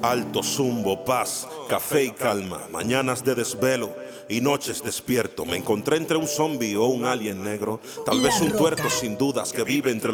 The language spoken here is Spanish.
Alto, zumbo, paz, café y calma, mañanas de desvelo y noches despierto. Me encontré entre un zombie o un alien negro, tal vez un tuerto sin dudas que vive entre